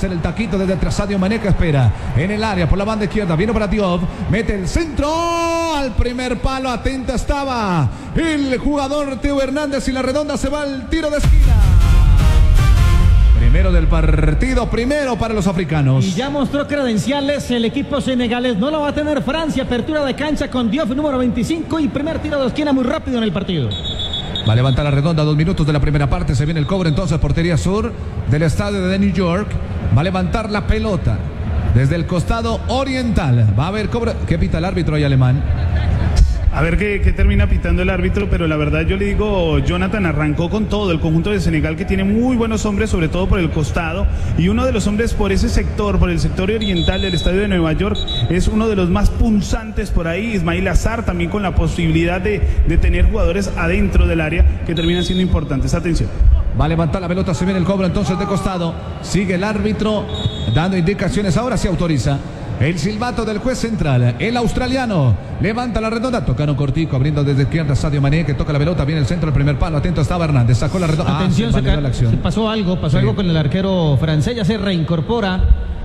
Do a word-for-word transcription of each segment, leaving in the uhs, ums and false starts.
hacer el taquito desde atrás. Sadio Mané que espera en el área por la banda izquierda. Viene para Diop. Mete el centro al primer palo. Atento estaba el jugador Theo Hernández y la redonda se va al tiro de esquina. Primero del partido, primero para los africanos. Y ya mostró credenciales el equipo senegalés. No lo va a tener Francia. Apertura de cancha con Diop, número veinticinco. Y primer tiro de esquina muy rápido en el partido. Va a levantar la redonda, dos minutos de la primera parte. Se viene el cobro entonces, portería sur del estadio de New York. Va a levantar la pelota desde el costado oriental. Va a haber cobro. ¿Qué pita el árbitro ahí, alemán? A ver qué, qué termina pitando el árbitro, pero la verdad yo le digo, Jonathan arrancó con todo, el conjunto de Senegal que tiene muy buenos hombres, sobre todo por el costado, y uno de los hombres por ese sector, por el sector oriental del estadio de Nueva York, es uno de los más punzantes por ahí, Ismail Azar, también con la posibilidad de, de tener jugadores adentro del área que terminan siendo importantes. Atención. Va a levantar la pelota, se viene el cobro entonces de costado, sigue el árbitro dando indicaciones, ahora se autoriza. El silbato del juez central, el australiano, levanta la redonda, tocaron cortico, abriendo desde izquierda Sadio Mané, que toca la pelota, viene el centro, el primer palo, atento estaba Hernández, sacó la redonda. Atención, ah, se, se, ca- se pasó algo, pasó sí. algo con el arquero francés, ya se reincorpora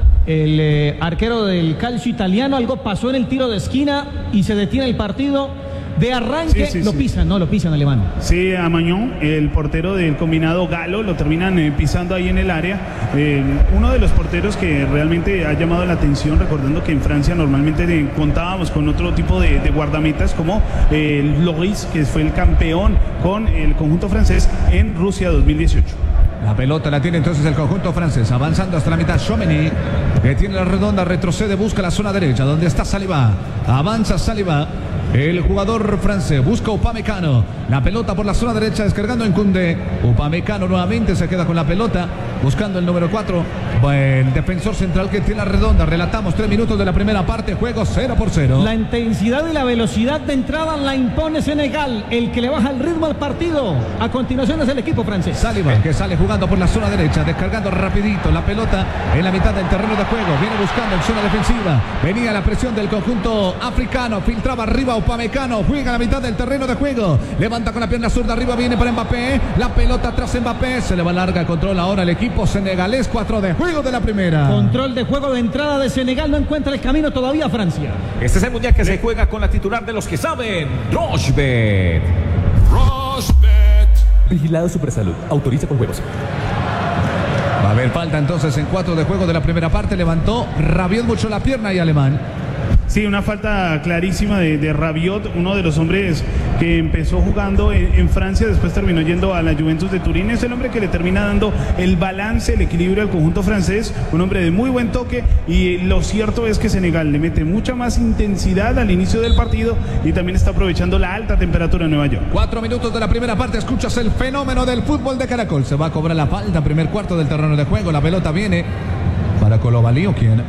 el eh, arquero del calcio italiano, algo pasó en el tiro de esquina y se detiene el partido. De arranque, sí, sí, lo sí. pisan, no, lo pisan alemán. Sí, a Mañón, el portero del combinado galo, lo terminan eh, pisando ahí en el área. Eh, uno de los porteros que realmente ha llamado la atención, recordando que en Francia normalmente eh, contábamos con otro tipo de, de guardametas, como eh, Loris, que fue el campeón con el conjunto francés en Rusia dos mil dieciocho. La pelota la tiene entonces el conjunto francés, avanzando hasta la mitad. Tchouaméni, que tiene la redonda, retrocede, busca la zona derecha, donde está Saliba. Avanza Saliba. El jugador francés busca Upamecano. La pelota por la zona derecha, descargando en Koundé. Upamecano nuevamente se queda con la pelota, buscando el número cuatro. El defensor central que tiene la redonda. Relatamos tres minutos de la primera parte. Juego cero por cero. La intensidad y la velocidad de entrada la impone Senegal. El que le baja el ritmo al partido a continuación es el equipo francés. Saliba, que sale jugando por la zona derecha, descargando rapidito la pelota en la mitad del terreno de juego. Viene buscando en zona defensiva. Venía la presión del conjunto africano. Filtraba arriba Upamecano. Juega a la mitad del terreno de juego. Levanta con la pierna zurda arriba. Viene para Mbappé. La pelota atrás Mbappé. Se le va larga. Controla ahora el equipo senegalés. cuatro de juego de la primera. Control de juego de entrada de Senegal. No encuentra el camino todavía Francia. Este es el mundial que se juega con la titular de los que saben. Rochbet. Rochbet. Vigilado Supersalud. Autoriza con juegos. Va a haber falta entonces en cuatro de juego de la primera parte. Levantó Rabiot mucho la pierna y alemán. Sí, una falta clarísima de, de Rabiot, uno de los hombres que empezó jugando en, en Francia, después terminó yendo a la Juventus de Turín. Es el hombre que le termina dando el balance, el equilibrio al conjunto francés, un hombre de muy buen toque, y lo cierto es que Senegal le mete mucha más intensidad al inicio del partido y también está aprovechando la alta temperatura en Nueva York. Cuatro minutos de la primera parte, escuchas el fenómeno del fútbol de Caracol. Se va a cobrar la falta, primer cuarto del terreno de juego, la pelota viene para Koulibaly, ¿o quién?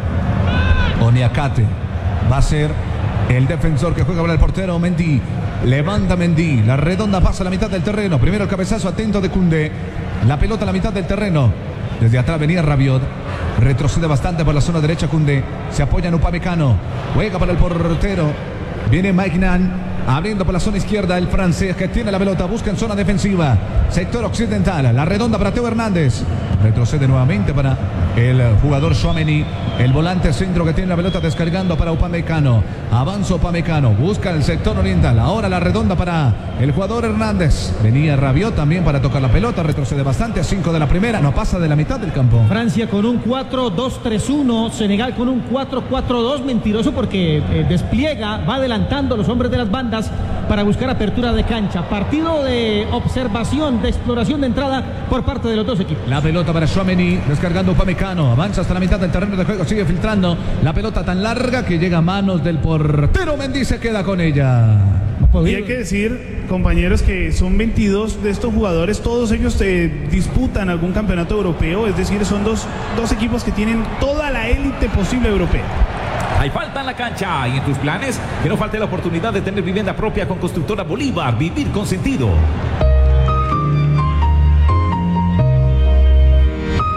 Oniakate. Va a ser el defensor que juega para el portero Mendy. Levanta Mendy. La redonda pasa a la mitad del terreno. Primero el cabezazo atento de Koundé. La pelota a la mitad del terreno. Desde atrás venía Rabiot. Retrocede bastante por la zona derecha Koundé. Se apoya en Upamecano. Juega para el portero. Viene Mike Nan. Abriendo por la zona izquierda el francés que tiene la pelota. Busca en zona defensiva. Sector occidental. La redonda para Theo Hernández. Retrocede nuevamente para el jugador Tchouaméni. El volante centro que tiene la pelota descargando para Upamecano. Avanza Upamecano. Busca el sector oriental. Ahora la redonda para el jugador Hernández. Venía Rabiot también para tocar la pelota. Retrocede bastante. A cinco de la primera. No pasa de la mitad del campo. Francia con un cuatro dos tres uno. Senegal con un cuatro cuatro dos. Mentiroso porque eh, despliega. Va adelantando los hombres de las bandas para buscar apertura de cancha. Partido de observación, de exploración de entrada por parte de los dos equipos. La pelota para Tchouaméni, descargando Upamecano. Avanza hasta la mitad del terreno de juego, sigue filtrando. La pelota tan larga que llega a manos del portero. Mendy se queda con ella. Y hay que decir, compañeros, que son veintidós de estos jugadores. Todos ellos eh, disputan algún campeonato europeo. Es decir, son dos, dos equipos que tienen toda la élite posible europea. Hay falta en la cancha y en tus planes que no falte la oportunidad de tener vivienda propia con Constructora Bolívar. Vivir con sentido.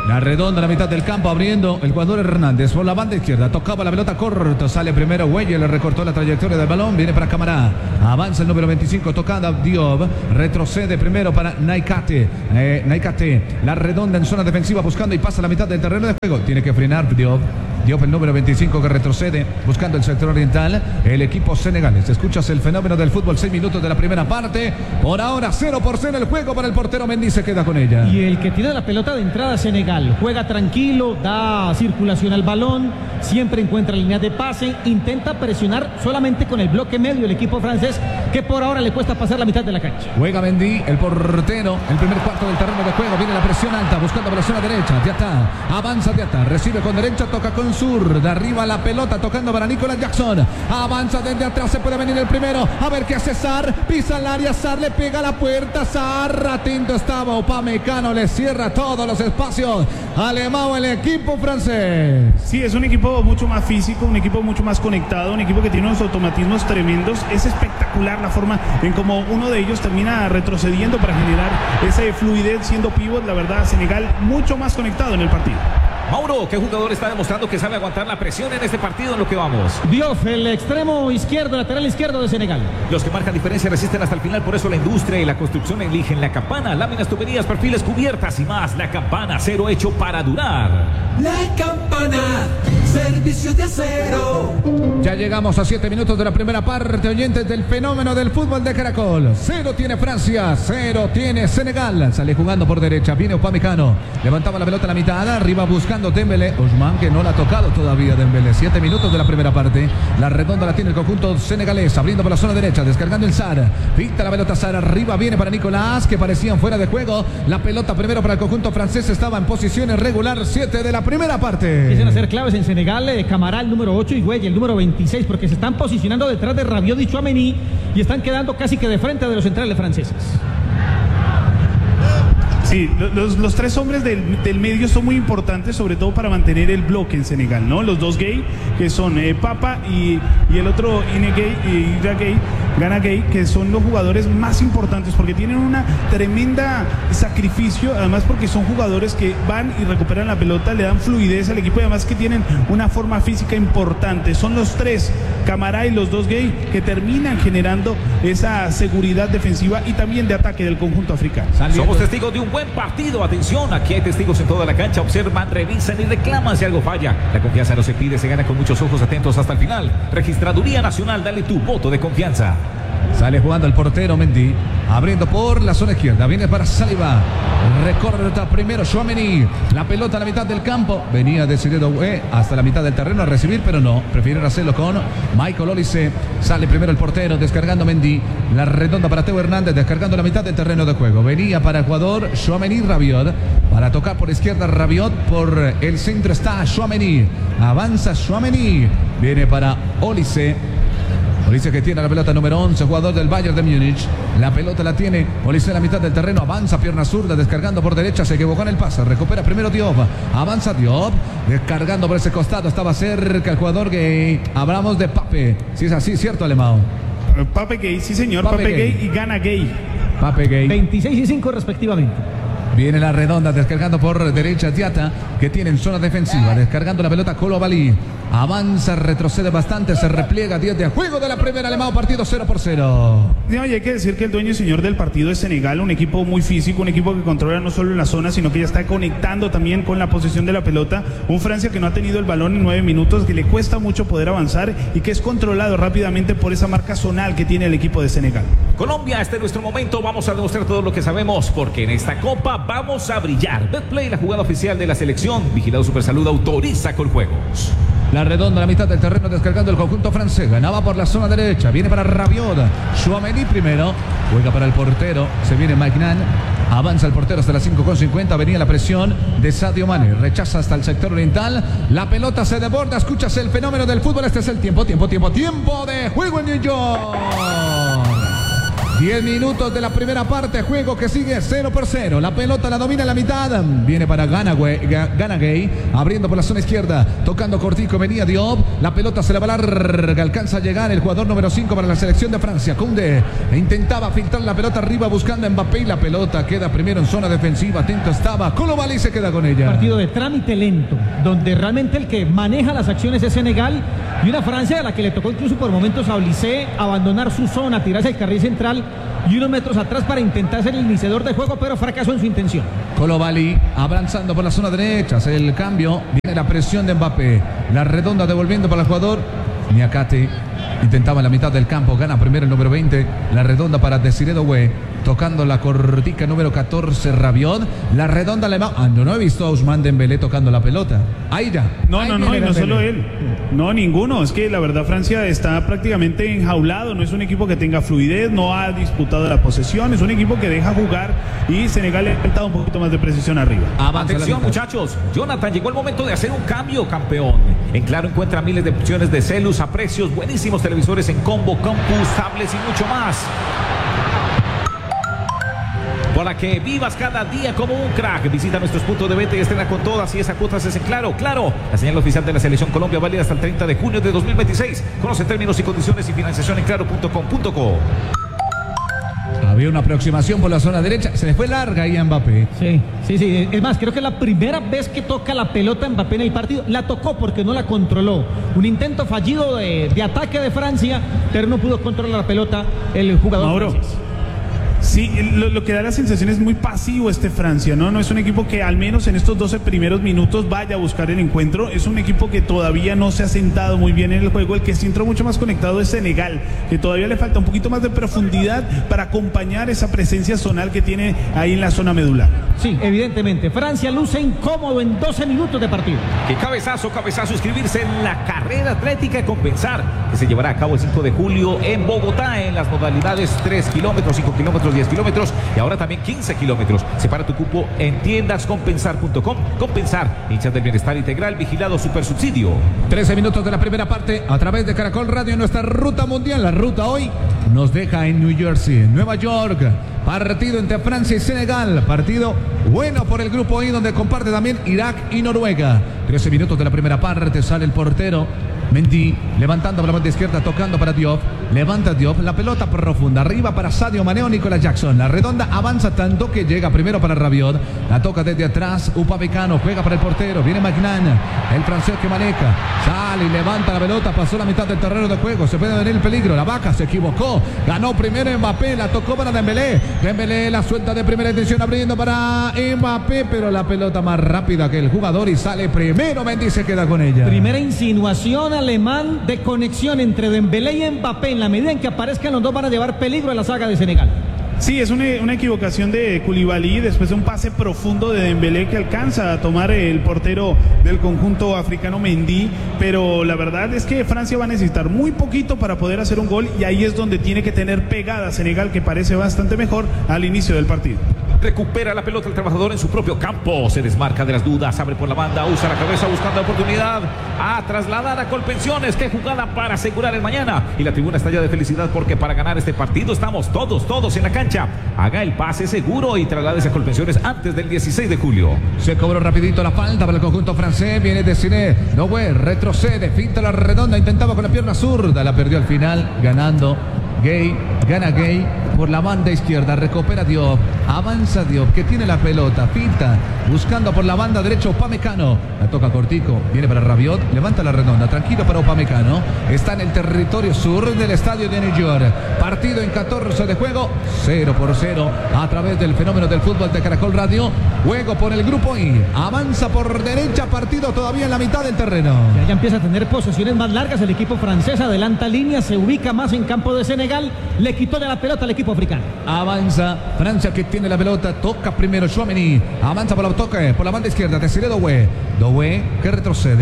La redonda a la mitad del campo, abriendo el jugador Hernández por la banda izquierda. Tocaba la pelota corto. Sale primero Güelle, le recortó la trayectoria del balón. Viene para Camará. Avanza el número veinticinco, tocada Diop. Retrocede primero para Naikate. Eh, Naikate. La redonda en zona defensiva buscando y pasa a la mitad del terreno de juego. Tiene que frenar Diop. Diop, el número veinticinco, que retrocede buscando el sector oriental. El equipo senegalés. Escuchas el fenómeno del fútbol. Seis minutos de la primera parte. Por ahora cero por cero el juego para el portero Mendy. Se queda con ella. Y el que tiene la pelota de entrada, Senegal, juega tranquilo, da circulación al balón, siempre encuentra líneas de pase, intenta presionar solamente con el bloque medio el equipo francés, que por ahora le cuesta pasar la mitad de la cancha. Juega Mendy, el portero, el primer cuarto del terreno de juego. Viene la presión alta, buscando la zona derecha. Diata, avanza Diata, recibe con derecha, toca con sur. De arriba la pelota, tocando para Nicolas Jackson. Avanza desde atrás, se puede venir el primero. A ver qué hace Sarr, pisa el área, Sarr le pega a la puerta. Sarr, atento estaba Upamecano, le cierra todos los espacios. Alemão, el equipo francés. Sí, es un equipo mucho más físico, un equipo mucho más conectado, un equipo que tiene unos automatismos tremendos. Es espectacular la forma en cómo uno de ellos termina retrocediendo para generar esa fluidez siendo pívot. La verdad, Senegal mucho más conectado en el partido. Mauro, ¿qué jugador está demostrando que sabe aguantar la presión en este partido en lo que vamos? Diop, el extremo izquierdo, lateral izquierdo de Senegal. Los que marcan diferencia resisten hasta el final, por eso la industria y la construcción eligen La Campana, láminas, tuberías, perfiles, cubiertas y más. La Campana, acero hecho para durar. La Campana, servicio de acero. Ya llegamos a siete minutos de la primera parte, oyentes del fenómeno del fútbol de Caracol. Cero tiene Francia, cero tiene Senegal. Sale jugando por derecha, viene Upamecano. Levantaba la pelota a la mitad, arriba buscando Dembélé. Ousmane, que no la ha tocado todavía Dembélé. Siete minutos de la primera parte. La redonda la tiene el conjunto senegalés, abriendo por la zona derecha, descargando el Sarr. Pinta la pelota Sarr, arriba viene para Nicolás, que parecían fuera de juego. La pelota primero para el conjunto francés, estaba en posición irregular. Siete de la primera parte. Empiezan a ser claves en Senegal, eh, Camará, el número ocho, y Güelle, el número veintiséis, porque se están posicionando detrás de Rabiot y Tchouaméni y están quedando casi que de frente de los centrales franceses. Sí, los, los tres hombres del, del medio son muy importantes, sobre todo para mantener el bloque en Senegal, ¿no? Los dos Gay, que son eh, Papa y, y el otro Ine Gay, y Ira Gay, Gana Gay, que son los jugadores más importantes porque tienen una tremenda sacrificio, además porque son jugadores que van y recuperan la pelota, le dan fluidez al equipo y además que tienen una forma física importante. Son los tres, Camará y los dos Gay, que terminan generando esa seguridad defensiva y también de ataque del conjunto africano. Saliendo. Somos testigos de un buen partido. Atención, aquí hay testigos en toda la cancha. Observan, revisan y reclaman si algo falla. La confianza no se pide, se gana con muchos ojos atentos hasta el final. Registraduría Nacional, dale tu voto de confianza. Sale jugando el portero Mendy, abriendo por la zona izquierda, viene para Saliba, recorta primero Tchouaméni, la pelota a la mitad del campo, venía decidido eh, hasta la mitad del terreno a recibir, pero no, prefieren hacerlo con Michael Olise. Sale primero el portero, descargando Mendy, la redonda para Teo Hernández, descargando la mitad del terreno de juego, venía para Ecuador Tchouaméni, Rabiot, para tocar por izquierda Rabiot, por el centro está Tchouaméni, avanza Tchouaméni, viene para Olise. Olise, que tiene la pelota número once, jugador del Bayern de Múnich. La pelota la tiene Olise en la mitad del terreno, avanza pierna zurda, descargando por derecha, se equivocó en el pase, recupera primero Diop, avanza Diop, descargando por ese costado, estaba cerca el jugador Gay. Hablamos de Pape, si es así, ¿cierto, Alemão? Pape Gay, sí señor, Pape, Pape Gay. Gay y Gana Gay. Pape Gay. veintiséis y cinco respectivamente. Viene la redonda, descargando por derecha Diata, que tiene en zona defensiva, descargando la pelota Koulibaly. Avanza, retrocede bastante, se repliega. diez de juego de la primera, Alemão, partido cero por cero. No, y hay que decir que el dueño y señor del partido es Senegal, un equipo muy físico, un equipo que controla no solo en la zona, sino que ya está conectando también con la posesión de la pelota. Un Francia que no ha tenido el balón en nueve minutos, que le cuesta mucho poder avanzar y que es controlado rápidamente por esa marca zonal que tiene el equipo de Senegal. Colombia, este es nuestro momento, vamos a demostrar todo lo que sabemos, porque en esta copa vamos a brillar. Betplay, la jugada oficial de la selección, Vigilado Supersalud, autoriza con juegos. La redonda a la mitad del terreno, descargando el conjunto francés. Ganaba por la zona derecha. Viene para Rabiot. Tchouaméni primero. Juega para el portero. Se viene Magnan. Avanza el portero hasta las cinco con cincuenta. Venía la presión de Sadio Mané. Rechaza hasta el sector oriental. La pelota se desborda. Escuchas el fenómeno del fútbol. Este es el tiempo, tiempo, tiempo, tiempo de juego en New York. diez minutos de la primera parte, juego que sigue cero por cero. La pelota la domina en la mitad. Viene para Ganagay, abriendo por la zona izquierda, tocando cortico, venía Diop. La pelota se le va larga, alcanza a llegar el jugador número cinco para la selección de Francia, Koundé. Intentaba filtrar la pelota arriba buscando a Mbappé y la pelota queda primero en zona defensiva. Atento estaba Koulibaly, se queda con ella. Partido de trámite lento, donde realmente el que maneja las acciones es Senegal y una Francia a la que le tocó incluso por momentos a Olise abandonar su zona, tirarse al carril central y unos metros atrás para intentar ser el iniciador de juego, pero fracasó en su intención. Koulibaly avanzando por la zona derecha, hace el cambio, viene la presión de Mbappé, la redonda devolviendo para el jugador Niakate. Intentaba en la mitad del campo, gana primero el número veinte, la redonda para Desiré Doué, tocando la cortica número catorce, Rabiot, la redonda le va... Ah, no, no he visto a Ousmane Dembélé tocando la pelota. Ahí ya. No, Ahí no, no, y no Dembélé. solo él. No, ninguno. Es que la verdad Francia está prácticamente enjaulado, no es un equipo que tenga fluidez, no ha disputado la posesión, es un equipo que deja jugar y Senegal le ha faltado un poquito más de precisión arriba. Avanza Atención, muchachos, Jonathan, llegó el momento de hacer un cambio, campeón. En Claro encuentra miles de opciones de celus a precios buenísimos, televisores en combo, campus, tablets y mucho más. Para que vivas cada día como un crack. Visita nuestros puntos de venta y estrena con todas y esa cuotas es en Claro. Claro, la señal oficial de la Selección Colombia, válida hasta el treinta de junio de dos mil veintiséis. Conoce términos y condiciones y financiación en claro punto com punto co. Había una aproximación por la zona derecha, se le fue larga ahí a Mbappé. Sí, sí, sí. Es más, creo que es la primera vez que toca la pelota Mbappé en el partido. La tocó porque no la controló. Un intento fallido de, de ataque de Francia, pero no pudo controlar la pelota el jugador Mauro. francés. Sí, lo, lo que da la sensación es muy pasivo este Francia, ¿no? No es un equipo que al menos en estos doce primeros minutos vaya a buscar el encuentro. Es un equipo que todavía no se ha sentado muy bien en el juego. El que se entró mucho más conectado es Senegal, que todavía le falta un poquito más de profundidad para acompañar esa presencia zonal que tiene ahí en la zona medular. Sí, evidentemente. Francia luce incómodo en doce minutos de partido. Que cabezazo, cabezazo, inscribirse en la carrera atlética Compensar, que se llevará a cabo el cinco de julio en Bogotá en las modalidades tres kilómetros, cinco kilómetros, diez kilómetros y ahora también quince kilómetros. Separa tu cupo en tiendas compensar punto com. Compensar, hinchas del bienestar integral, vigilado super subsidio. trece minutos de la primera parte a través de Caracol Radio, nuestra ruta mundial. La ruta hoy nos deja en New Jersey, en Nueva York. Partido entre Francia y Senegal. Partido bueno por el grupo I, donde comparte también Irak y Noruega. trece minutos de la primera parte, sale el portero Mendy, levantando por la banda izquierda, tocando para Diop, levanta Diop, la pelota profunda, arriba para Sadio Mané o Nicolas Jackson, la redonda avanza tanto que llega primero para Rabiot, la toca desde atrás, Upamecano, juega para el portero, viene Magnan, el francés que maneja, sale y levanta la pelota, pasó la mitad del terreno de juego, se puede venir el peligro, la vaca se equivocó, ganó primero Mbappé, la tocó para Dembélé, Dembélé la suelta de primera intención, abriendo para Mbappé, pero la pelota más rápida que el jugador y sale primero, Mendy se queda con ella. Primera insinuación alemán de conexión entre Dembélé y Mbappé. En la medida en que aparezcan los dos van a llevar peligro a la saga de Senegal. Sí, es una, una equivocación de Koulibaly después de un pase profundo de Dembélé que alcanza a tomar el portero del conjunto africano Mendy, pero la verdad es que Francia va a necesitar muy poquito para poder hacer un gol y ahí es donde tiene que tener pegada a Senegal, que parece bastante mejor al inicio del partido. Recupera la pelota el trabajador en su propio campo. Se desmarca de las dudas. Abre por la banda. Usa la cabeza buscando oportunidad. A trasladar a Colpensiones. Qué jugada para asegurar el mañana. Y la tribuna está ya de felicidad porque para ganar este partido estamos todos, todos en la cancha. Haga el pase seguro y traslade a Colpensiones antes del dieciséis de julio. Se cobró rapidito la falta para el conjunto francés. Viene Desiré Doué, retrocede, finta la redonda. Intentaba con la pierna zurda. La perdió al final. Ganando Gay. Gana Gay por la banda izquierda. Recupera Diop. Avanza Diop, que tiene la pelota. Finta. Buscando por la banda derecha Upamecano. La toca cortico. Viene para Rabiot. Levanta la redonda. Tranquilo para Upamecano. Está en el territorio sur del estadio de New York. Partido en catorce de juego. cero por cero. A través del fenómeno del fútbol de Caracol Radio. Juego por el grupo I. Avanza por derecha. Partido todavía en la mitad del terreno. Ya, ya empieza a tener posesiones más largas. El equipo francés adelanta línea. Se ubica más en campo de Senegal. Le quitó de la pelota al equipo africano. Avanza Francia, que tiene la pelota. Toca primero Tchouaméni. Avanza por la toque por la banda izquierda. Desiré Doué. Doué que retrocede.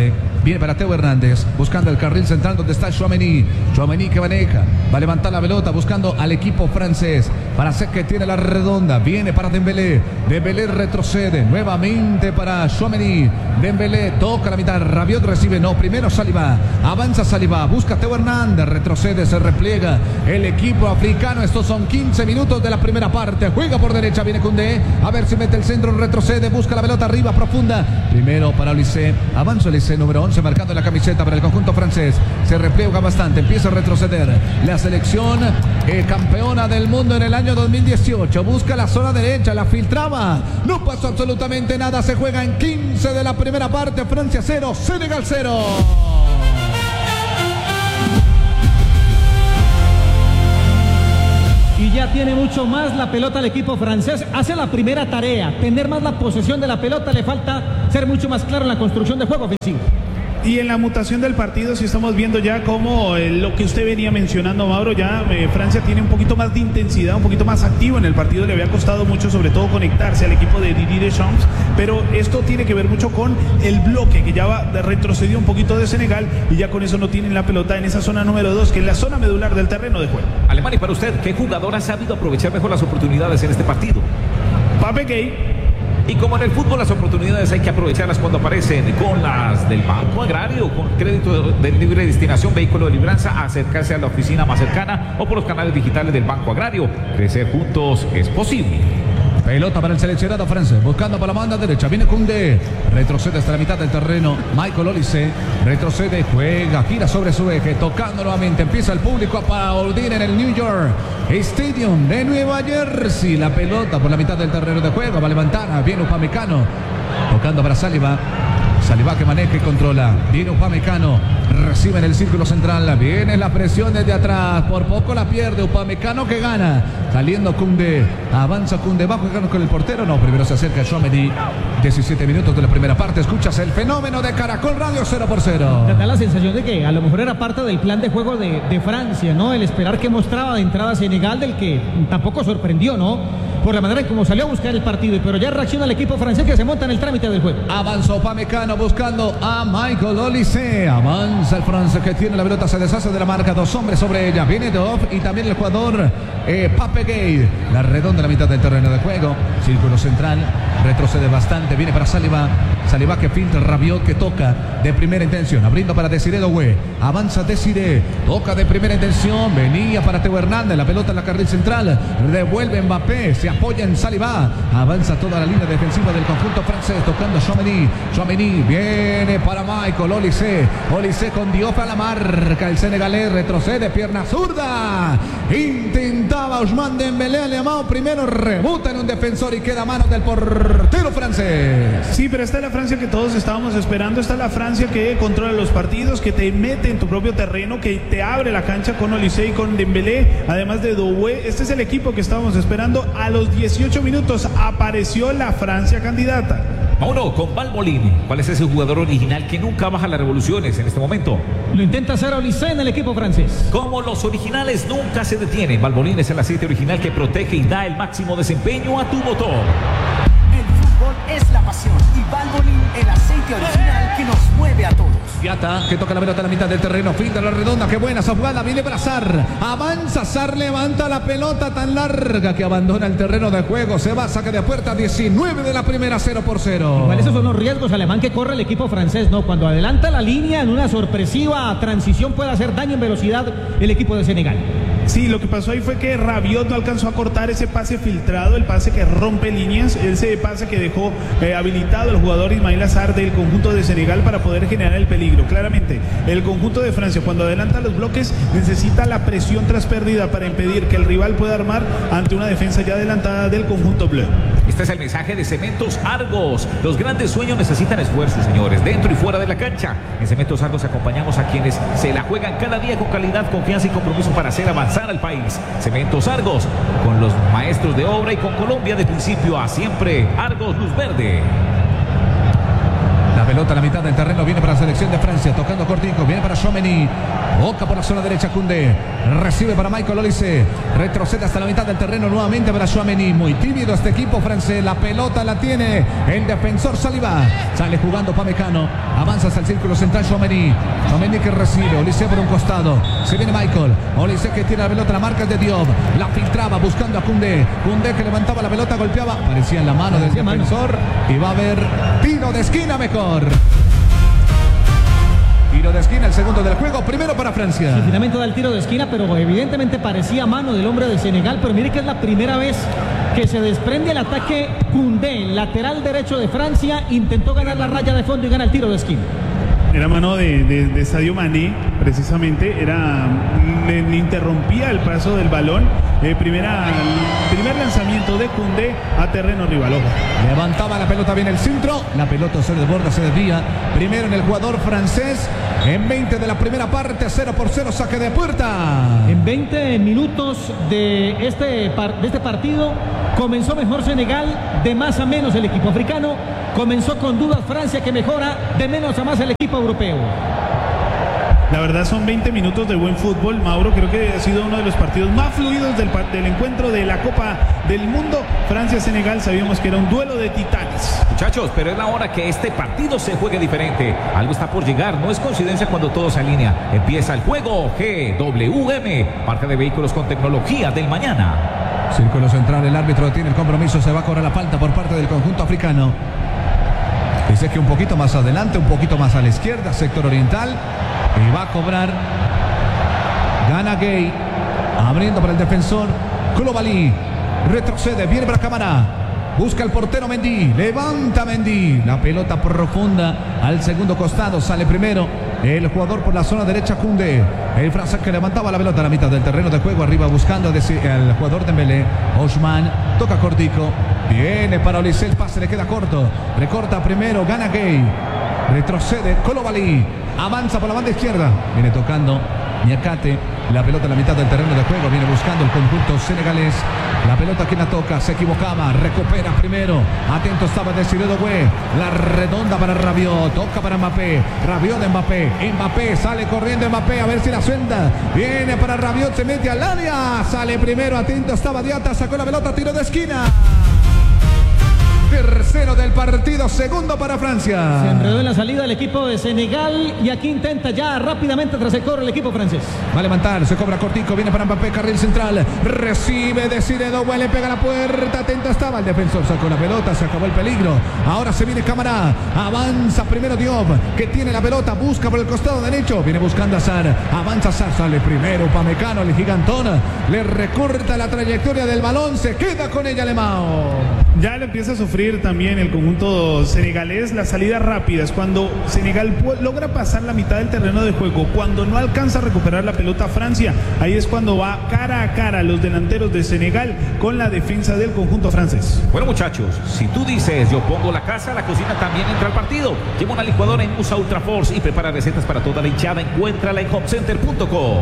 Viene para Teo Hernández, buscando el carril central donde está Tchouaméni. Tchouaméni que maneja, va a levantar la pelota buscando al equipo francés. Para hacer que tiene la redonda, viene para Dembélé. Dembélé retrocede, nuevamente para Tchouaméni. Dembélé toca la mitad, Rabiot recibe, no, primero Saliba. Avanza Saliba, busca Teo Hernández, retrocede, se repliega el equipo africano. Estos son quince minutos de la primera parte. Juega por derecha, viene Koundé, a ver si mete el centro, retrocede, busca la pelota arriba profunda. Primero para Olise, avanza Olise, número once, marcando la camiseta para el conjunto francés. Se repliega bastante, empieza a retroceder. La selección eh, campeona del mundo en el año dos mil dieciocho. Busca la zona derecha, la filtraba. No pasó absolutamente nada. Se juega en quince de la primera parte. Francia cero, Senegal cero. Y ya tiene mucho más la pelota el equipo francés. Hace la primera tarea, tener más la posesión de la pelota. Le falta ser mucho más claro en la construcción de juego ofensivo. Y en la mutación del partido, si estamos viendo ya como eh, lo que usted venía mencionando, Mauro, ya eh, Francia tiene un poquito más de intensidad, un poquito más activo en el partido. Le había costado mucho, sobre todo, conectarse al equipo de Didier Deschamps, pero esto tiene que ver mucho con el bloque, que ya va, retrocedió un poquito de Senegal, y ya con eso no tienen la pelota en esa zona número dos, que es la zona medular del terreno de juego. Alemania, para usted, ¿qué jugador ha sabido aprovechar mejor las oportunidades en este partido? Pape Gueye. Y como en el fútbol, las oportunidades hay que aprovecharlas cuando aparecen, con las del Banco Agrario, con crédito de libre destinación, vehículo de libranza, acercarse a la oficina más cercana o por los canales digitales del Banco Agrario. Crecer juntos es posible. Pelota para el seleccionado francés, buscando para la banda derecha, viene Koundé, retrocede hasta la mitad del terreno, Michael Olise, retrocede, juega, gira sobre su eje, tocando nuevamente, empieza el público a aplaudir en el New York Stadium de Nueva Jersey. La pelota por la mitad del terreno de juego, va a levantar, viene Upamecano, tocando para Saliba. Saliba que maneja y controla. Viene Upamecano, recibe en el círculo central. Viene la presión desde atrás. Por poco la pierde Upamecano, que gana. Saliendo Koundé. Avanza Koundé. Va a jugar con el portero. No, primero se acerca Tchouaméni. diecisiete minutos de la primera parte. Escuchas el fenómeno de Caracol Radio cero por cero. Te da la sensación de que a lo mejor era parte del plan de juego de, de Francia, ¿no? El esperar que mostraba de entrada Senegal, del que tampoco sorprendió, ¿no? Por la manera en cómo salió a buscar el partido, pero ya reacciona el equipo francés, que se monta en el trámite del juego. Avanza Upamecano buscando a Michael Olise. Avanza el francés que tiene la pelota, se deshace de la marca, dos hombres sobre ella. Viene Dove y también el jugador eh, Pape Gueye. La redonda en la mitad del terreno de juego. Círculo central, retrocede bastante. Viene para Saliba. Saliba que filtra, Rabiot que toca de primera intención. Abriendo para Desiré Doué. Avanza Desiré. Toca de primera intención. Venía para Teo Hernández. La pelota en la carril central. Devuelve Mbappé. Se apoya en Saliba. Avanza toda la línea defensiva del conjunto francés. Tocando Tchouaméni. Tchouaméni viene para Michael Olise. Olise con Diop a la marca. El senegalés retrocede. Pierna zurda. Intentaba Ousmane Dembélé. Le llamado primero. Rebuta en un defensor y queda a manos del portero francés. Sí, pero esta es la Francia que todos estábamos esperando. Esta es la Francia que controla los partidos, que te mete en tu propio terreno, que te abre la cancha con Olise y con Dembélé, además de Doué. Este es el equipo que estábamos esperando. A los dieciocho minutos apareció la Francia candidata. Mauro, con Valbolín, ¿cuál es ese jugador original que nunca baja las revoluciones en este momento? Lo intenta hacer Olise en el equipo francés. Como los originales nunca se detienen, Valbolín es el aceite original que protege y da el máximo desempeño a tu motor. Es la pasión y Valvoline, el aceite original que nos mueve a todos. Diata que toca la pelota a la mitad del terreno, finta la redonda, qué buena esa jugada, viene para Sar, avanza Sar, levanta la pelota tan larga que abandona el terreno de juego, se va, saque de puerta, diecinueve de la primera, cero por cero. Igual esos son los riesgos, Alemán, que corre el equipo francés, ¿no? Cuando adelanta la línea en una sorpresiva transición puede hacer daño en velocidad el equipo de Senegal. Sí, lo que pasó ahí fue que Rabiot no alcanzó a cortar ese pase filtrado, el pase que rompe líneas, ese pase que dejó eh, habilitado el jugador Ismaïla Sarr del conjunto de Senegal para poder generar el peligro. Claramente, el conjunto de Francia, cuando adelanta los bloques, necesita la presión tras pérdida para impedir que el rival pueda armar ante una defensa ya adelantada del conjunto bleu. Este es el mensaje de Cementos Argos. Los grandes sueños necesitan esfuerzo, señores, dentro y fuera de la cancha. En Cementos Argos acompañamos a quienes se la juegan cada día con calidad, confianza y compromiso para hacer avanzar al país. Cementos Argos, con los maestros de obra y con Colombia de principio a siempre. Argos Luz Verde. La pelota a la mitad del terreno, viene para la selección de Francia, tocando cortico, viene para Tchouaméni, boca por la zona derecha, Koundé, recibe para Michael Olise, retrocede hasta la mitad del terreno, nuevamente para Tchouaméni, muy tímido este equipo francés, la pelota la tiene el defensor Saliba, sale jugando Upamecano, avanza hasta el círculo central Tchouaméni, Tchouaméni que recibe, Olise por un costado, se viene Michael, Olise que tiene la pelota, la marca de Diop, la filtraba buscando a Koundé, Koundé que levantaba la pelota, golpeaba, parecía en la mano del defensor, y va a haber tiro de esquina mejor. Tiro de esquina, el segundo del juego, primero para Francia. Sí, finalmente da el tiro de esquina, pero evidentemente parecía mano del hombre de Senegal, pero mire que es la primera vez que se desprende el ataque. Koundé, lateral derecho de Francia, intentó ganar la raya de fondo y gana el tiro de esquina. Era mano de, de, de Sadio Mané, precisamente, era, le, le interrumpía el paso del balón. Eh, primera, primer lanzamiento de Koundé a terreno rival. Ojo. Levantaba la pelota bien el centro, la pelota se desborda, se desvía. Primero en el jugador francés, en veinte de la primera parte, cero por cero, saque de puerta. En veinte minutos de este, de este partido, comenzó mejor Senegal, de más a menos el equipo africano. Comenzó con dudas Francia, que mejora de menos a más el equipo europeo. La verdad son veinte minutos de buen fútbol, Mauro. Creo que ha sido uno de los partidos más fluidos del, del encuentro de la Copa del Mundo. Francia-Senegal, sabíamos que era un duelo de titanes. Muchachos, pero es la hora que este partido se juegue diferente. Algo está por llegar, no es coincidencia cuando todo se alinea. Empieza el juego G W M, marca de vehículos con tecnología del mañana. Círculo central, el árbitro tiene el compromiso, se va a cobrar la falta por parte del conjunto africano. Dice que un poquito más adelante, un poquito más a la izquierda, sector oriental. Y va a cobrar Gana Gay, abriendo para el defensor Koulibaly, retrocede, viene para Camara, busca el portero Mendy, levanta Mendy, la pelota profunda al segundo costado, sale primero el jugador por la zona derecha, Koundé, el francés que levantaba la pelota a la mitad del terreno de juego, arriba buscando al jugador de Dembélé, Ousmane, toca cortico, viene para Olise, el pase le queda corto, recorta primero Gana Gay, retrocede Koulibaly, avanza por la banda izquierda, viene tocando Niakate, la pelota en la mitad del terreno de juego, viene buscando el conjunto senegalés, la pelota quien la toca, se equivocaba, recupera primero, atento estaba Desiré Doué, la redonda para Rabiot, toca para Mbappé, Rabiot de Mbappé, Mbappé sale corriendo Mbappé, a ver si la suelta, viene para Rabiot, se mete al área, sale primero, atento estaba Diata, sacó la pelota, tiro de esquina. Tercero del partido, segundo para Francia. Se enredó en la salida el equipo de Senegal y aquí intenta ya rápidamente tras el corro el equipo francés. Va a levantar, se cobra cortico, viene para Mbappé, carril central, recibe Desiré Doué, le pega la puerta, atento estaba el defensor, sacó la pelota, se acabó el peligro. Ahora se viene Camara, avanza primero Diop, que tiene la pelota, busca por el costado derecho, viene buscando a Sarr, avanza Sarr, sale primero Upamecano, el gigantón, le recorta la trayectoria del balón, se queda con ella Lemao. Ya le empieza a sufrir también el conjunto senegalés las salidas rápidas. Cuando Senegal logra pasar la mitad del terreno de juego, cuando no alcanza a recuperar la pelota Francia, ahí es cuando va cara a cara los delanteros de Senegal con la defensa del conjunto francés. Bueno, muchachos, si tú dices yo pongo la casa, la cocina también entra al partido. Lleva una licuadora en Musa Ultra Force y prepara recetas para toda la hinchada. Encuéntrala en home center punto com.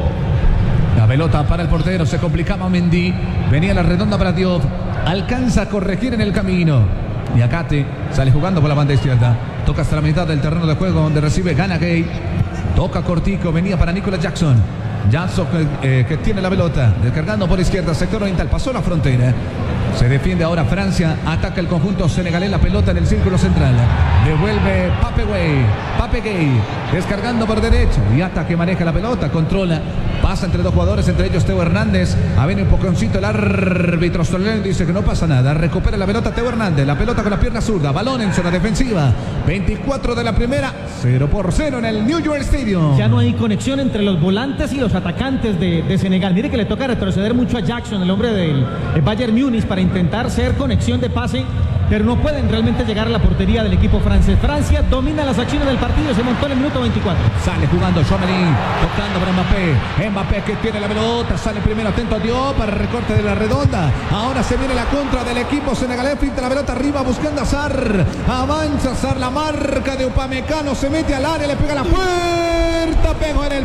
La pelota para el portero, se complicaba Mendy, venía la redonda para Diop, alcanza a corregir en el camino. Niakate sale jugando por la banda izquierda, toca hasta la mitad del terreno de juego donde recibe Gana Gay, toca cortico, venía para Nicolas Jackson. Jackson eh, que tiene la pelota, descargando por izquierda, sector oriental, pasó la frontera. Se defiende ahora Francia, ataca el conjunto senegalés, la pelota en el círculo central. Devuelve Pape Gueye, Pape Gueye, descargando por derecho. Y hasta que maneja la pelota, controla, pasa entre dos jugadores, entre ellos Teo Hernández. A ver un poconcito el árbitro Soler, dice que no pasa nada. Recupera la pelota Teo Hernández, la pelota con la pierna zurda, balón en zona defensiva. veinticuatro de la primera, cero por cero en el New York Stadium. Ya no hay conexión entre los volantes y los atacantes de, de Senegal. Mire que le toca retroceder mucho a Jackson, el hombre del el Bayern Múnich, para intentar ser conexión de pase, pero no pueden realmente llegar a la portería del equipo francés. Francia domina las acciones del partido, se montó en el minuto veinticuatro. Sale jugando Tchouaméni, tocando para Mbappé. Mbappé que tiene la pelota, sale primero, atento a Diop para el recorte de la redonda. Ahora se viene la contra del equipo senegalés, pinta la pelota arriba buscando a Sarr. Avanza Sarr, la marca de Upamecano, se mete al área, le pega la puerta, pegó en el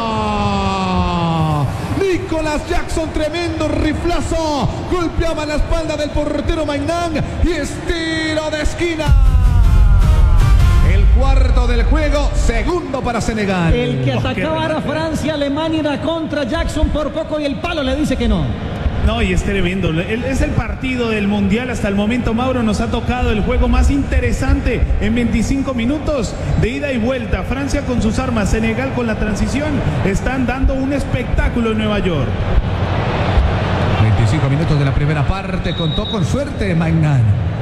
palo. Nicolas Jackson, tremendo riflazo, golpeaba la espalda del portero Maignan y estilo de esquina. El cuarto del juego, segundo para Senegal. El que atacaba era Francia, Alemania era contra Jackson por poco y el palo le dice que no. No, y es tremendo. Es el partido del Mundial hasta el momento, Mauro. Nos ha tocado el juego más interesante en veinticinco minutos de ida y vuelta. Francia con sus armas, Senegal con la transición. Están dando un espectáculo en Nueva York. veinticinco minutos de la primera parte. Contó con suerte Magnan.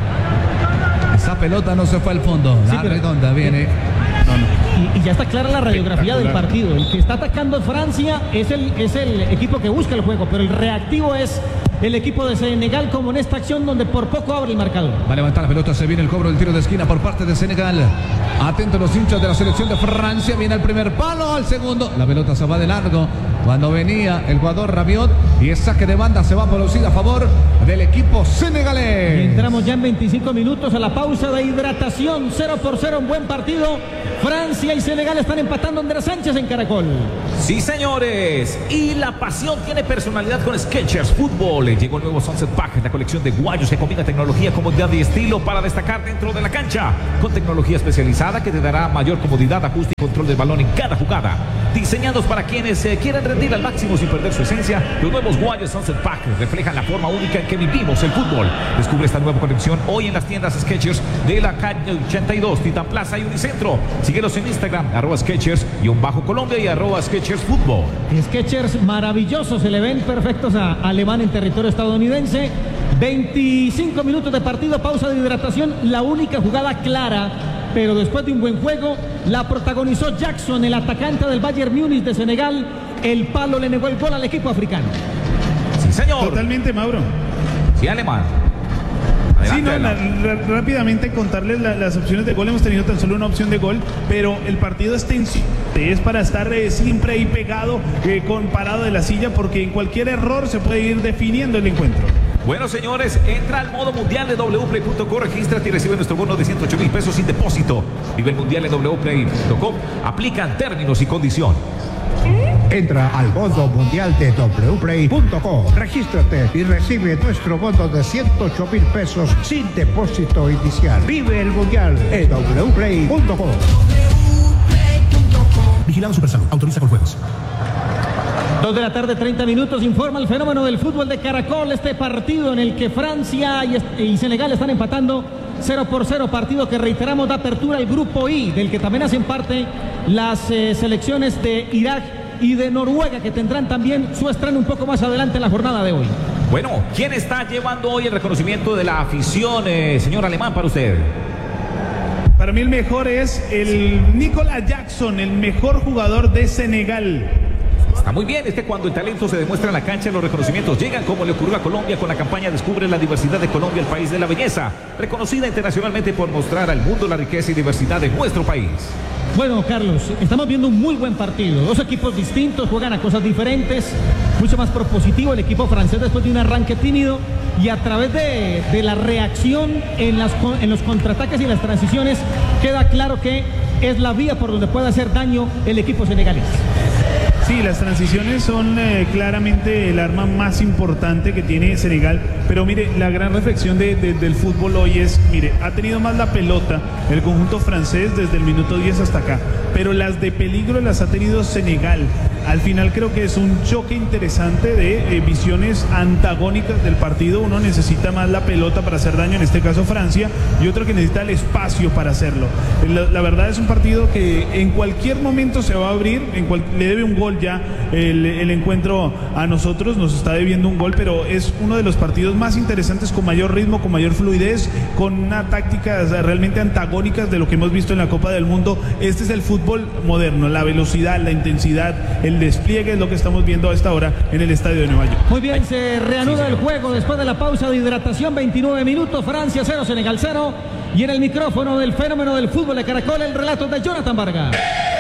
Esa pelota no se fue al fondo. La sí, pero, redonda viene. No, no. Y, y ya está clara la radiografía del partido. El que está atacando Francia es el, es el equipo que busca el juego, pero el reactivo es el equipo de Senegal, como en esta acción donde por poco abre el marcador. Va a levantar la pelota, se viene el cobro del tiro de esquina por parte de Senegal. Atentos los hinchas de la selección de Francia. Viene el primer palo, al segundo. La pelota se va de largo. Cuando venía el jugador Rabiot y el saque de banda se va producido a favor del equipo senegalés. Y entramos ya en veinticinco minutos a la pausa de hidratación. cero por cero, un buen partido. Francia y Senegal están empatando. Andrés Sánchez en Caracol. Sí, señores. Y la pasión tiene personalidad con Skechers Fútbol. Llegó el nuevo Sunset Pack, la colección de guayos que combina tecnología, comodidad y estilo para destacar dentro de la cancha. Con tecnología especializada que te dará mayor comodidad, ajuste y control del balón en cada jugada. Diseñados para quienes eh, quieran rendir al máximo sin perder su esencia, los nuevos guayos Sunset Pack reflejan la forma única en que vivimos el fútbol. Descubre esta nueva colección hoy en las tiendas Skechers de la calle ochenta y dos, Titán Plaza y Unicentro. Síguelos en Instagram, arroba Skechers y un bajo Colombia y arroba Skechers Fútbol. Skechers maravillosos, se le ven perfectos a Alemán en territorio estadounidense. veinticinco minutos de partido, pausa de hidratación, la única jugada clara, pero después de un buen juego, la protagonizó Jackson, el atacante del Bayern Múnich de Senegal. El palo le negó el gol al equipo africano. Sí, señor. Totalmente, Mauro. Sí, Alemán. Sí, no, la, la, rápidamente contarles la, las opciones de gol. Hemos tenido tan solo una opción de gol, pero el partido es tenso. Es para estar eh, siempre ahí pegado, eh, con parado de la silla, porque en cualquier error se puede ir definiendo el encuentro. Bueno, señores, entra al modo mundial de doble u play punto com, regístrate y recibe nuestro bono de ciento ocho mil pesos sin depósito. Vive el mundial en doble u play punto com. Aplican términos y condiciones. Entra al modo mundial de doble u play punto com, regístrate y recibe nuestro bono de ciento ocho mil pesos sin depósito inicial. Vive el mundial en doble u play punto com. Vigilado Supersalud, autoriza con juegos. Dos de la tarde, treinta minutos, informa el fenómeno del fútbol de Caracol. Este partido en el que Francia y, y Senegal están empatando cero por cero, partido que reiteramos da apertura al grupo I, del que también hacen parte las eh, selecciones de Irak y de Noruega, que tendrán también su estreno un poco más adelante en la jornada de hoy. Bueno, ¿quién está llevando hoy el reconocimiento de la afición, eh, señor Alemán, para usted? Para mí el mejor es el Nicolas Jackson, el mejor jugador de Senegal. Está muy bien, es que cuando el talento se demuestra en la cancha, los reconocimientos llegan, como le ocurrió a Colombia con la campaña Descubre la diversidad de Colombia, el país de la belleza, reconocida internacionalmente por mostrar al mundo la riqueza y diversidad de nuestro país. Bueno, Carlos, estamos viendo un muy buen partido. Dos equipos distintos, juegan a cosas diferentes, mucho más propositivo el equipo francés después de un arranque tímido, y a través de, de la reacción en, las, en los contraataques y las transiciones, queda claro que es la vía por donde puede hacer daño el equipo senegalés. Sí, las transiciones son eh, claramente el arma más importante que tiene Senegal, pero mire, la gran reflexión de, de, del fútbol hoy es, mire, ha tenido más la pelota el conjunto francés desde el minuto diez hasta acá, pero las de peligro las ha tenido Senegal. Al final creo que es un choque interesante de eh, visiones antagónicas del partido. Uno necesita más la pelota para hacer daño, en este caso Francia, y otro que necesita el espacio para hacerlo. La, la verdad es un partido que en cualquier momento se va a abrir, en cual, le debe un gol ya el, el encuentro a nosotros, nos está debiendo un gol, pero es uno de los partidos más interesantes, con mayor ritmo, con mayor fluidez, con una tácticas realmente antagónicas de lo que hemos visto en la Copa del Mundo. Este es el fútbol moderno, la velocidad, la intensidad, el despliegue es lo que estamos viendo a esta hora en el estadio de Nueva York. Muy bien, se reanuda el juego después de la pausa de hidratación, veintinueve minutos, Francia cero, Senegal cero, y en el micrófono del fenómeno del fútbol de Caracol, el relato de Jonathan Vargas.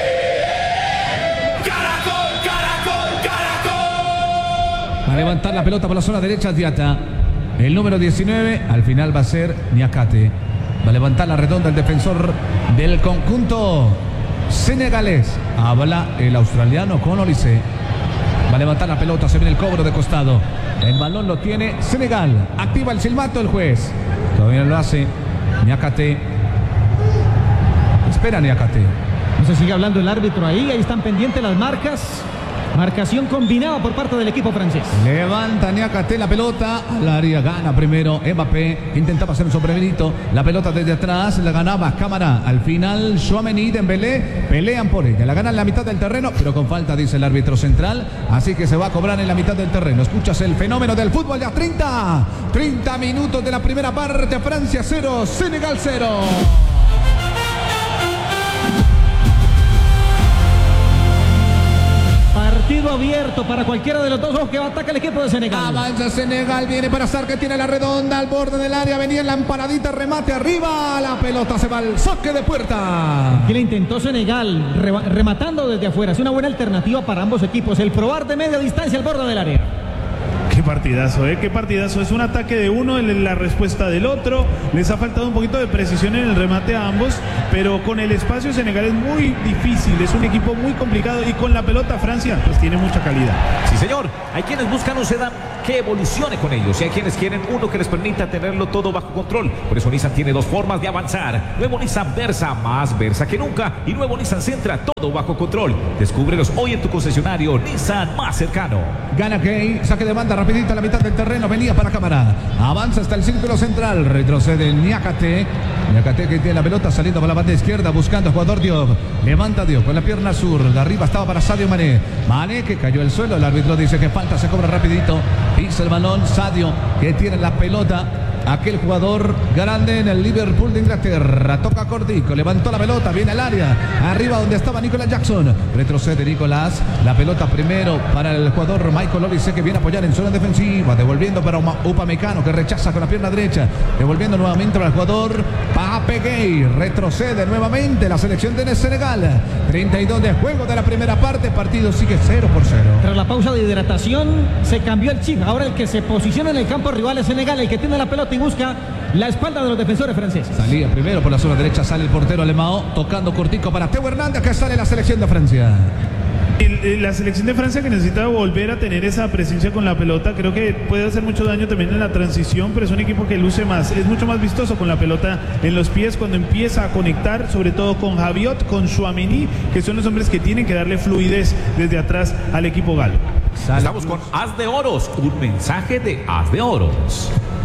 Va a levantar la pelota por la zona derecha Diata. El número diecinueve al final va a ser Niakate. Va a levantar la redonda el defensor del conjunto senegalés. Habla el australiano con Olise. Va a levantar la pelota, se viene el cobro de costado. El balón lo tiene Senegal. Activa el silbato el juez. Todavía no lo hace Niakate. espera Niakate. No se sigue hablando el árbitro ahí, ahí están pendientes las marcas. Marcación combinada por parte del equipo francés. Levanta Niakate la pelota al área, gana primero Mbappé, intentaba hacer un sobrevenito, la pelota desde atrás, la ganaba Cámara, al final Tchouaméni y Dembélé pelean por ella, la ganan en la mitad del terreno, pero con falta dice el árbitro central, así que se va a cobrar en la mitad del terreno. Escuchas el fenómeno del fútbol ya treinta, treinta minutos de la primera parte, Francia cero, Senegal cero. Partido abierto para cualquiera de los dos ojos que va a atacar el equipo de Senegal. Avanza Senegal, viene para Sarr que tiene la redonda al borde del área, venía en la empanadita, remate arriba, la pelota se va al saque de puerta. Aquí le intentó Senegal, re rematando desde afuera. Es una buena alternativa para ambos equipos, el probar de media distancia al borde del área. Qué partidazo, ¿eh? Qué partidazo. Es un ataque de uno, la respuesta del otro. Les ha faltado un poquito de precisión en el remate a ambos, pero con el espacio Senegal es muy difícil. Es un equipo muy complicado y con la pelota Francia pues tiene mucha calidad. Sí, señor. Hay quienes buscan un sedán que evolucione con ellos y hay quienes quieren uno que les permita tenerlo todo bajo control. Por eso Nissan tiene dos formas de avanzar. Nuevo Nissan Versa, más Versa que nunca, y nuevo Nissan Sentra, todo bajo control. Descúbrelos hoy en tu concesionario Nissan más cercano. Gana Key, saque de banda rapidito a la mitad del terreno, venía para Cámara, avanza hasta el círculo central, retrocede Niakate, Niakate que tiene la pelota saliendo por la banda izquierda, buscando al jugador Diop, levanta Diop con la pierna sur, de arriba estaba para Sadio Mané, Mané que cayó al suelo, el árbitro dice que falta, se cobra rapidito, pisa el balón, Sadio que tiene la pelota, aquel jugador grande en el Liverpool de Inglaterra, toca cortico, levantó la pelota, viene al área, arriba donde estaba Nicolás Jackson, retrocede Nicolás, la pelota primero para el jugador Michael Olise que viene a apoyar en zona defensiva, devolviendo para Upamecano que rechaza con la pierna derecha, devolviendo nuevamente para el jugador Pape Gueye, retrocede nuevamente la selección de Senegal, treinta y dos de juego de la primera parte, partido sigue cero por cero. Tras la pausa de hidratación se cambió el chip, ahora el que se posiciona en el campo rival es Senegal, el que tiene la pelota y busca la espalda de los defensores franceses. Salía primero por la zona derecha, sale el portero Alemão, tocando cortico para Teo Hernández, que sale la selección de Francia. El, la selección de Francia que necesita volver a tener esa presencia con la pelota, creo que puede hacer mucho daño también en la transición, pero es un equipo que luce más, es mucho más vistoso con la pelota en los pies cuando empieza a conectar, sobre todo con Rabiot, con Tchouaméni, que son los hombres que tienen que darle fluidez desde atrás al equipo galo. Estamos con As de Oros, un mensaje de As de Oros.